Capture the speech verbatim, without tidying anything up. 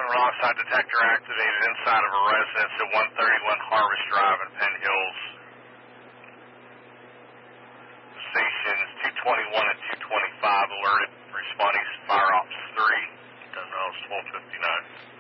Carbon monoxide detector activated inside of a residence at one thirty-one Harvest Drive in Penn Hills. Stations two twenty-one and two twenty-five alerted. Responding Fire Ops three. Don't know, it's twelve fifty-nine.